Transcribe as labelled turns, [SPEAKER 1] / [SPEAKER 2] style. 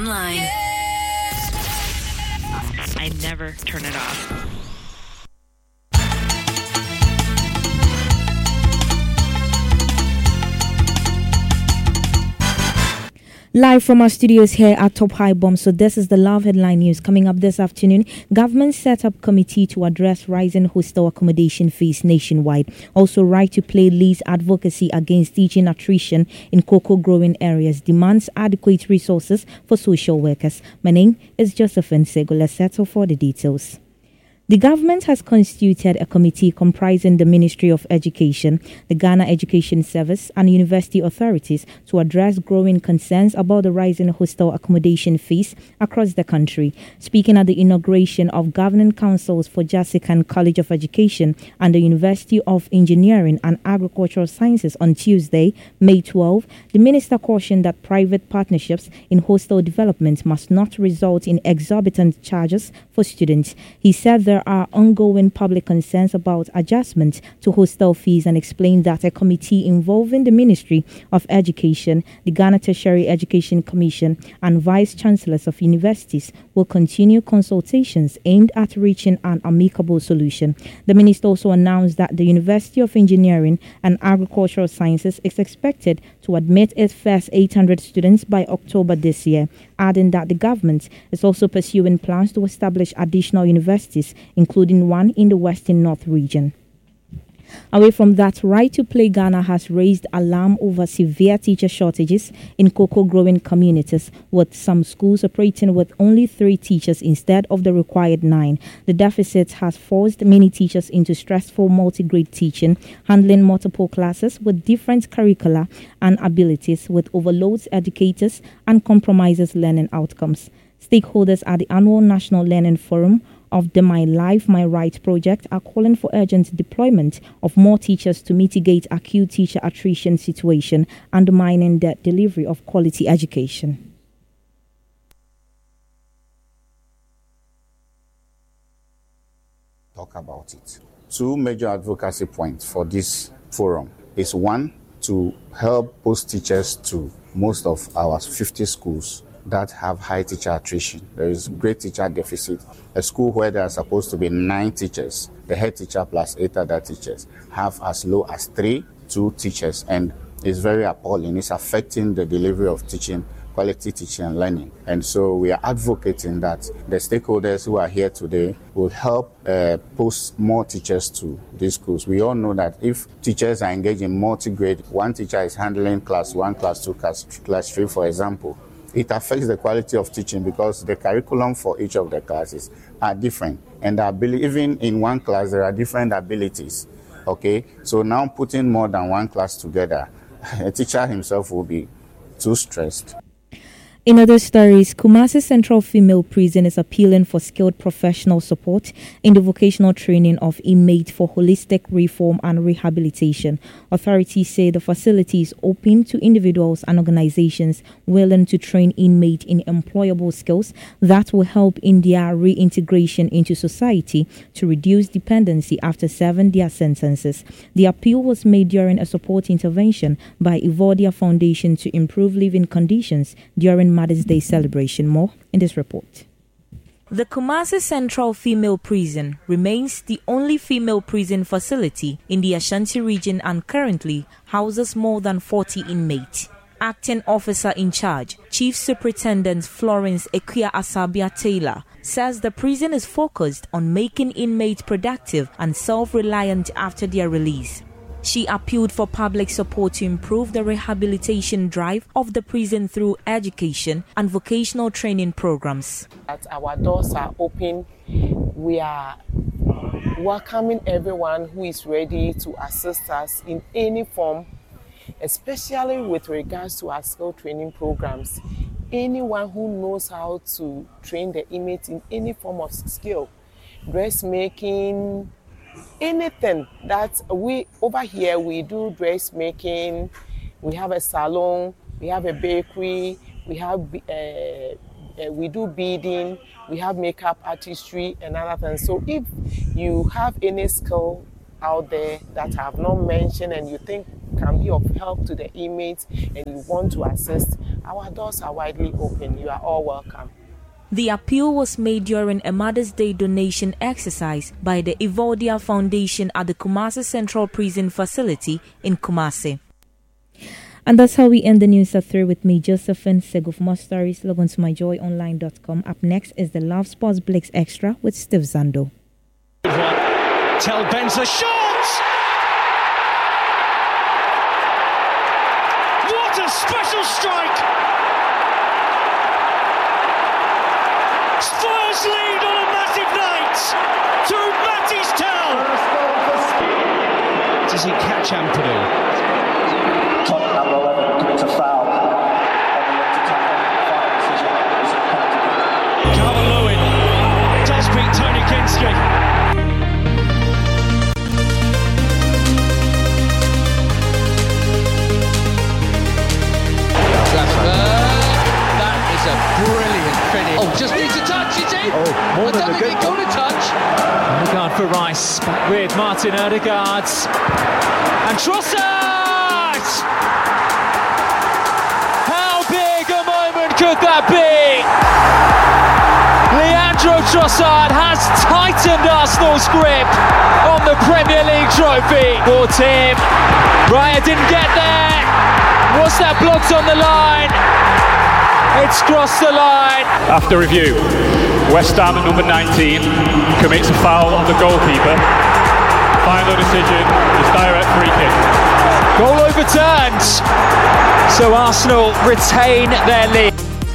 [SPEAKER 1] online.
[SPEAKER 2] I never turn it off.
[SPEAKER 3] Live from our studios here at Top High Bomb. So this is the Love Headline News. Coming up this afternoon, government set up committee to address rising hostel accommodation fees nationwide. Also, right to play leads advocacy against teaching attrition in cocoa growing areas. Demands adequate resources for social workers. My name is Josephine Sego. Let's settle for the details. The government has constituted a committee comprising the Ministry of Education, the Ghana Education Service, and university authorities to address growing concerns about the rising hostel accommodation fees across the country. Speaking at the inauguration of governing councils for Jasikan College of Education and the University of Engineering and Agricultural Sciences on Tuesday, May 12, the minister cautioned that private partnerships in hostel development must not result in exorbitant charges for students. He said there are ongoing public concerns about adjustment to hostel fees and explained that a committee involving the Ministry of Education, the Ghana Tertiary Education Commission, and vice chancellors of universities will continue consultations aimed at reaching an amicable solution. The minister also announced that the University of Engineering and Agricultural Sciences is expected to admit its first 800 students by October this year, adding that the government is also pursuing plans to establish additional universities, including one in the Western North region. Away from that, Right to Play Ghana has raised alarm over severe teacher shortages in cocoa growing communities, with some schools operating with only 3 teachers instead of the required 9. The deficit has forced many teachers into stressful multi-grade teaching, handling multiple classes with different curricula and abilities, with overloads educators and compromises learning outcomes. Stakeholders at the annual National Learning Forum of the My Life, My Right project are calling for urgent deployment of more teachers to mitigate acute teacher attrition situation, undermining the delivery of quality education.
[SPEAKER 4] Talk about it. 2 major advocacy points for this forum is 1, to help post teachers to most of our 50 schools that have high teacher attrition. There is great teacher deficit. A school where there are supposed to be 9 teachers, the head teacher plus 8 other teachers, have as low as 2 teachers, and it's very appalling. It's affecting the delivery of teaching, quality teaching and learning. And so we are advocating that the stakeholders who are here today will help post more teachers to these schools. We all know that if teachers are engaged in multi-grade, one teacher is handling class 1, class 2, class 3, for example, it affects the quality of teaching because the curriculum for each of the classes are different. And even in one class, there are different abilities. Okay, so now putting more than one class together, a teacher himself will be too stressed.
[SPEAKER 3] In other stories, Kumasi Central Female Prison is appealing for skilled professional support in the vocational training of inmates for holistic reform and rehabilitation. Authorities say the facility is open to individuals and organizations willing to train inmates in employable skills that will help in their reintegration into society to reduce dependency after serving their sentences. The appeal was made during a support intervention by Evodia Foundation to improve living conditions during Mother's Day celebration. More in this report. The Kumasi Central Female Prison remains the only female prison facility in the Ashanti region and currently houses more than 40 inmates. Acting Officer in Charge, Chief Superintendent Florence Equia Asabia Taylor, says the prison is focused on making inmates productive and self-reliant after their release. She appealed for public support to improve the rehabilitation drive of the prison through education and vocational training programs.
[SPEAKER 5] Our doors are open. We are welcoming everyone who is ready to assist us in any form, especially with regards to our skill training programs. Anyone who knows how to train the inmates in any form of skill, dressmaking, anything that we over here, we do dressmaking, we have a salon, we have a bakery, we have we do beading, we have makeup artistry and other things. So if you have any skill out there that I have not mentioned and you think can be of help to the inmates and you want to assist, our doors are widely open. You are all welcome.
[SPEAKER 3] The appeal was made during a Mother's Day donation exercise by the Evodia Foundation at the Kumasi Central Prison Facility in Kumasi. And that's how we end the news at 3 with me, Josephine Segu. For more stories, log on to myjoyonline.com. Up next is the Love Sports Blitz Extra with Steve Zando.
[SPEAKER 1] Tel Benza shot! What a special strike! Spurs lead on a massive night through Matty's Tell. Does he catch Anthony?
[SPEAKER 6] Number 11 commits a foul.
[SPEAKER 1] Calvert-Lewin does beat Tony Kinski.
[SPEAKER 7] That is a brilliant finish. Oh, just needs a touch, is it?
[SPEAKER 8] Oh, more than
[SPEAKER 7] I don't think he got a touch.
[SPEAKER 1] Odegaard for Rice, back with Martin Odegaard. And Trossard! How big a moment could that be? Leandro Trossard has tightened Arsenal's grip on the Premier League trophy. Poor Tim. Raya didn't get there. Was that blocked on the line? It's crossed the line.
[SPEAKER 9] After review, West Ham at number 19 commits a foul on the goalkeeper. Final decision is direct free kick.
[SPEAKER 1] Goal overturned. So Arsenal retain their lead.